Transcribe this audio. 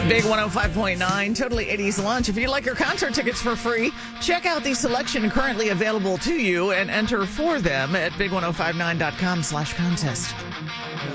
Big 105.9, Totally 80s Lunch. If you'd like your concert tickets for free, check out the selection currently available to you and enter for them at big1059.com/contest.